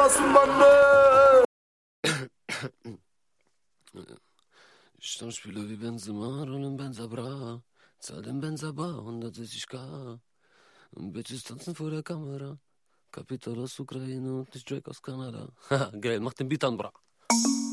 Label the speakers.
Speaker 1: Straßenbande.
Speaker 2: Stammspieler wie Benzema und im Benzabra. Zahl den Benzabar 160k. Und Bitches tanzen vor der Kamera. Kapital aus Ukraine und nicht Drake aus Kanada. Haha, geil, mach den Beat an, bra.